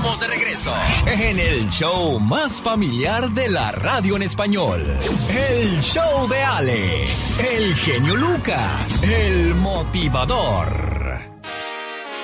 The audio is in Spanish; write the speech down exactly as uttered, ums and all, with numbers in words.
estamos de regreso en el show más familiar de la radio en español. El show de Alex, el genio Lucas, el motivador.